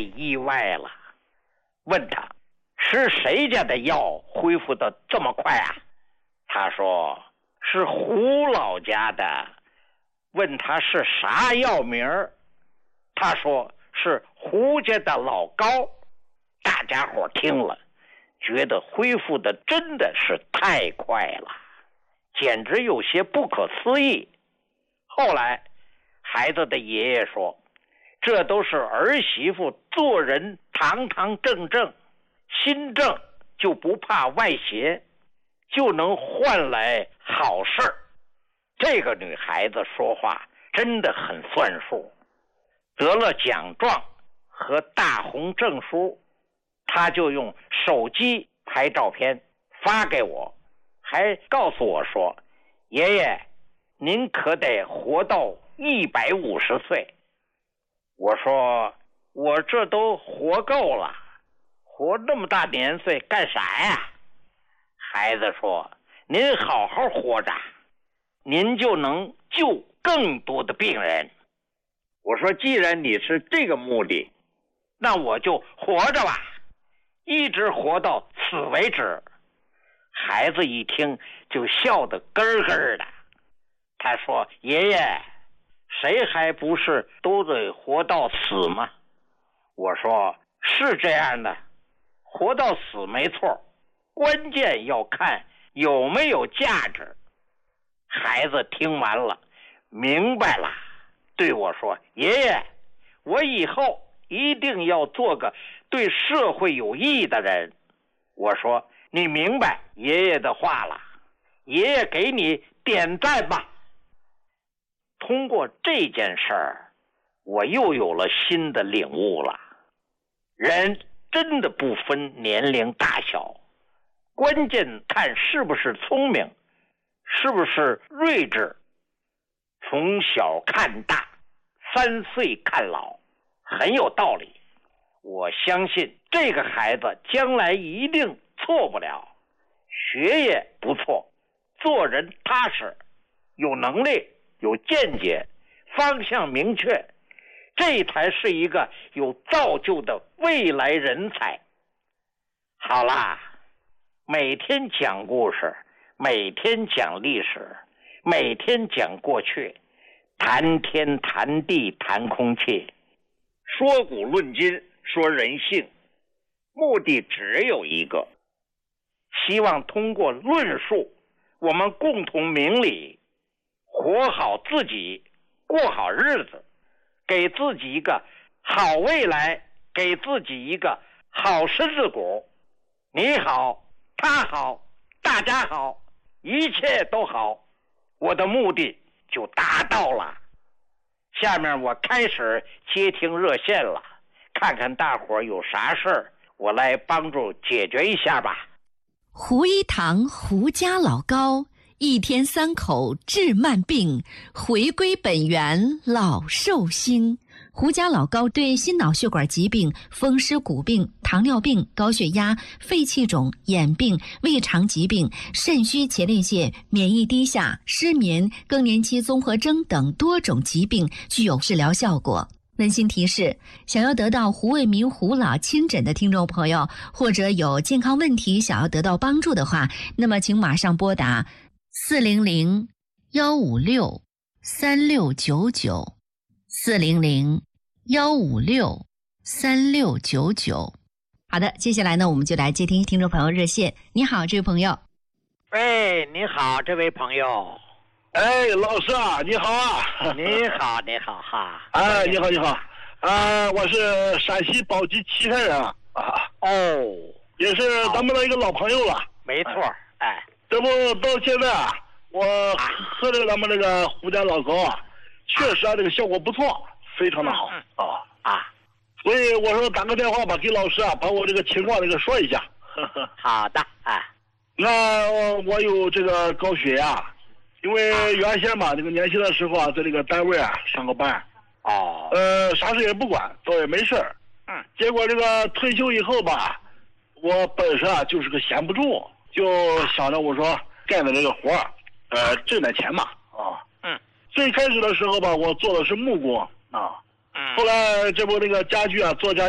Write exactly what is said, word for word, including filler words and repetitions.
意外了，问他是谁家的药恢复的这么快啊？他说是胡老家的。问他是啥药名儿，他说是胡家的老高。大家伙听了觉得恢复的真的是太快了，简直有些不可思议。后来孩子的爷爷说，这都是儿媳妇做人堂堂正正，心正就不怕外邪，就能换来好事儿。这个女孩子说话真的很算数，得了奖状和大红证书，她就用手机拍照片发给我，还告诉我说，爷爷您可得活到一百五十岁。我说我这都活够了，活那么大年岁干啥呀？孩子说，您好好活着，您就能救更多的病人。我说既然你是这个目的，那我就活着吧，一直活到死为止。孩子一听就笑得咯咯的，他说，爷爷谁还不是都得活到死吗？我说是这样的，活到死没错，关键要看有没有价值。孩子听完了明白了，对我说，爷爷我以后一定要做个对社会有益的人。我说你明白爷爷的话了，爷爷给你点赞吧。通过这件事儿，我又有了新的领悟了。人真的不分年龄大小，关键看是不是聪明，是不是睿智。从小看大，三岁看老，很有道理。我相信这个孩子将来一定错不了，学业不错，做人踏实，有能力，有见解，方向明确，这才是一个有造就的未来人才。好啦，每天讲故事，每天讲历史，每天讲过去，谈天谈地谈空气，说古论今，说人性，目的只有一个，希望通过论述，我们共同明理，活好自己，过好日子，给自己一个好未来，给自己一个好身子骨。你好，他好，大家好，一切都好，我的目的就达到了。下面我开始接听热线了，看看大伙儿有啥事儿，我来帮助解决一下吧。 胡一堂胡家老高，一天三口治慢病，回归本源老寿星。胡家老高对心脑血管疾病、风湿骨病、糖尿病、高血压、肺气肿、眼病、胃肠疾病、肾虚前列腺、免疫低下、失眠、更年期综合征等多种疾病具有治疗效果。温馨提示，想要得到胡卫民胡老亲诊的听众朋友，或者有健康问题想要得到帮助的话，那么请马上拨打四零零幺五六三六九九四零零幺五六三六九九。好的，接下来呢，我们就来接听听众朋友热线。你好，这位朋友。 喂，你好，这位朋友。 哎，老师啊，你好啊！ 你好，你好哈！ 哎，你好，你好，啊、呃，我是山西宝鸡祁县人啊。 哦， 也是咱们的一个老朋友了。 没错，哎， 这不到现在啊，我喝的咱们这个胡家老高啊，确实啊，这个效果不错，非常的好、 嗯、 啊啊！ 所以我说打个电话吧，给老师啊，把我这个情况这个说一下。 好的，哎， 那我我有这个高血压。因为原先嘛，这个年轻的时候啊，在这个单位啊上个班， 哦， 呃，啥事也不管，倒也没事儿。 嗯。 结果这个退休以后吧，我本身啊就是个闲不住，就想着我说干的这个活儿，呃，挣点钱嘛，啊。 嗯。 最开始的时候吧，我做的是木工啊。 嗯。 后来这不那个家具啊，做家。